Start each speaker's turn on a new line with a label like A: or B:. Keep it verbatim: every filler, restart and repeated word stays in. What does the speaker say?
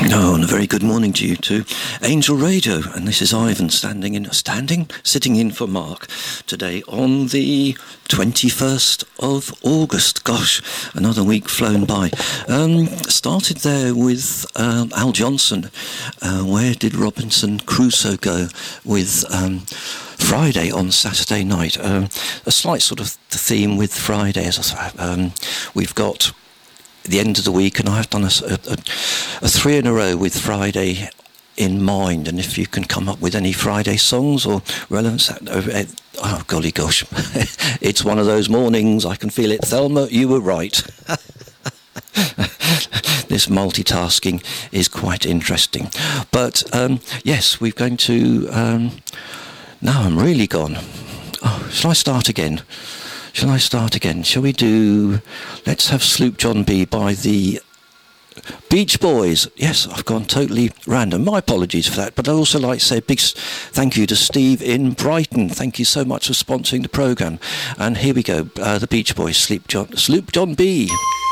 A: Oh, and a very good morning to you too. Angel Radio, and this is Ivan standing in, standing, sitting in for Mark today on the twenty-first of August. Gosh, another week flown by. Um, started there with um, Al Johnson. Uh, where did Robinson Crusoe go? With um, Friday on Saturday night. Um, a slight sort of theme with Friday. As I, um, we've got the end of the week, and I've done a, a, a three in a row with Friday in mind, and if you can come up with any Friday songs or relevance, oh golly gosh, it's one of those mornings. I can feel it. Thelma, you were right. This multitasking is quite interesting, but um, yes, we're going to um, now I'm really gone. Oh, shall I start again? Shall I start again? Shall we do... Let's have Sloop John B by the Beach Boys. Yes, I've gone totally random. My apologies for that. But I'd also like to say a big thank you to Steve in Brighton. Thank you so much for sponsoring the programme. And here we go. Uh, the Beach Boys, Sloop John, Sloop John B.